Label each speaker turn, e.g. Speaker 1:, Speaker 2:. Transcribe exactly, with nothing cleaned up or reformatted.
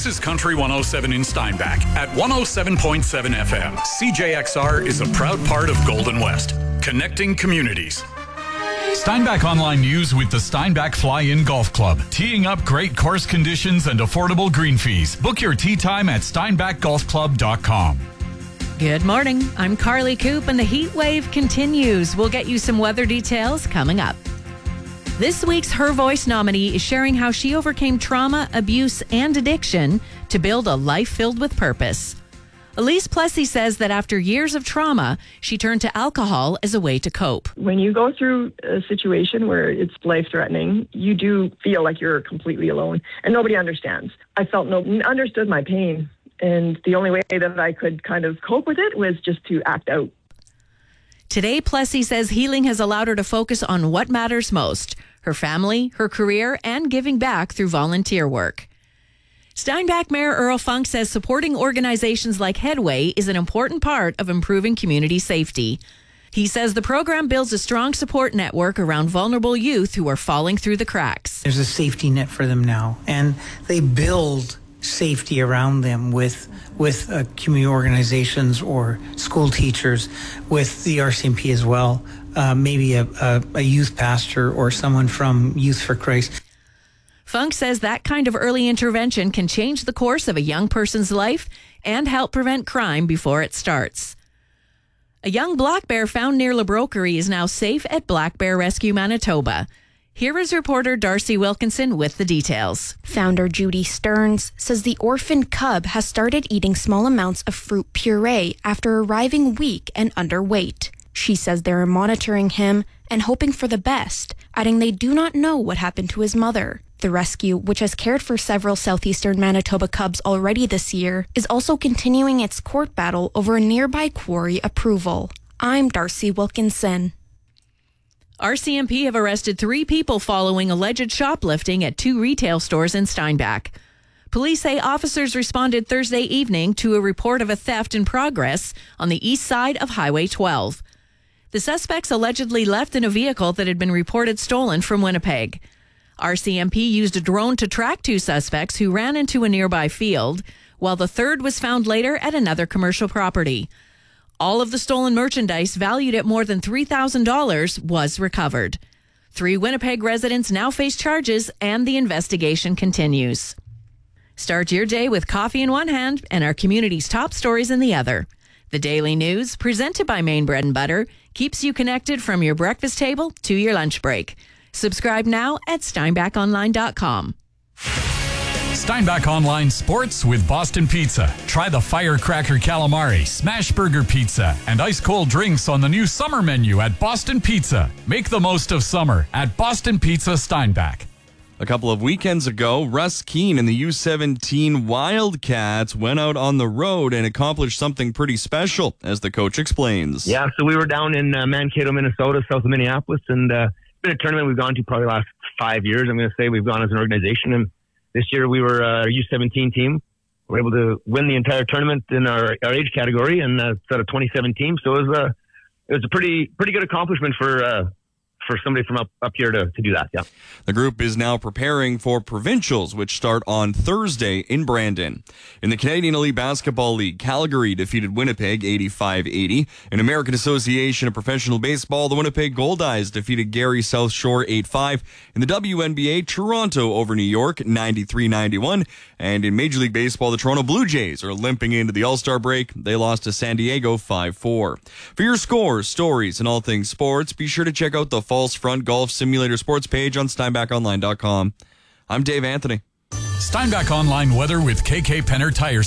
Speaker 1: This is Country one oh seven in Steinbach at one oh seven point seven F M. C J X R is a proud part of Golden West, connecting communities. Steinbach Online News with the Steinbach Fly-In Golf Club. Teeing up great course conditions and affordable green fees. Book your tee time at steinbach golf club dot com.
Speaker 2: Good morning. I'm Carly Coop, and the heat wave continues. We'll get you some weather details coming up. This week's Her Voice nominee is sharing how she overcame trauma, abuse, and addiction to build a life filled with purpose. Elise Plessy says that after years of trauma, she turned to alcohol as a way to cope.
Speaker 3: When you go through a situation where it's life-threatening, you do feel like you're completely alone and nobody understands. I felt no one understood my pain, and the only way that I could kind of cope with it was just to act out.
Speaker 2: Today, Plessy says healing has allowed her to focus on what matters most, her family, her career, and giving back through volunteer work. Steinbach Mayor Earl Funk says supporting organizations like Headway is an important part of improving community safety. He says the program builds a strong support network around vulnerable youth who are falling through the cracks.
Speaker 4: There's a safety net for them now, and they build safety around them with with uh, community organizations or school teachers, with the R C M P as well, uh, maybe a, a, a youth pastor or someone from Youth for Christ.
Speaker 2: Funk says that kind of early intervention can change the course of a young person's life and help prevent crime before it starts. A young black bear found near Labrokery is now safe at Black Bear Rescue Manitoba. Here is reporter Darcy Wilkinson with the details.
Speaker 5: Founder Judy Stearns says the orphan cub has started eating small amounts of fruit puree after arriving weak and underweight. She says they're monitoring him and hoping for the best, adding they do not know what happened to his mother. The rescue, which has cared for several southeastern Manitoba cubs already this year, is also continuing its court battle over a nearby quarry approval. I'm Darcy Wilkinson.
Speaker 2: R C M P have arrested three people following alleged shoplifting at two retail stores in Steinbach. Police say officers responded Thursday evening to a report of a theft in progress on the east side of Highway twelve. The suspects allegedly left in a vehicle that had been reported stolen from Winnipeg. R C M P used a drone to track two suspects who ran into a nearby field, while the third was found later at another commercial property. All of the stolen merchandise, valued at more than three thousand dollars, was recovered. Three Winnipeg residents now face charges, and the investigation continues. Start your day with coffee in one hand and our community's top stories in the other. The Daily News, presented by Maine Bread and Butter, keeps you connected from your breakfast table to your lunch break. Subscribe now at steinbach online dot com.
Speaker 1: Steinbach Online Sports with Boston Pizza. Try the Firecracker Calamari, Smash Burger Pizza, and ice cold drinks on the new summer menu at Boston Pizza. Make the most of summer at Boston Pizza Steinbach.
Speaker 6: A couple of weekends ago, Russ Keene and the U seventeen Wildcats went out on the road and accomplished something pretty special, as the coach explains.
Speaker 7: Yeah, so we were down in uh, Mankato, Minnesota, south of Minneapolis, and uh, it's been a tournament we've gone to probably the last five years. I'm going to say we've gone as an organization, and this year we were uh, our U seventeen team. We were able to win the entire tournament in our, our age category, and uh, it's out of twenty-seven teams. So it was a it was a pretty pretty good accomplishment for uh, for somebody from up, up here to, to do that. Yeah.
Speaker 6: The group is now preparing for provincials, which start on Thursday in Brandon. In the Canadian Elite Basketball League, Calgary defeated Winnipeg eighty-five eighty. In American Association of Professional Baseball, the Winnipeg Goldeyes defeated Gary South Shore eight five. In the W N B A, Toronto over New York ninety-three ninety-one. And in Major League Baseball, the Toronto Blue Jays are limping into the All-Star break. They lost to San Diego five four. For your scores, stories, and all things sports, be sure to check out the False Front Golf Simulator Sports page on steinbach online dot com. I'm Dave Anthony.
Speaker 1: Steinbach Online weather with K K Penner Tire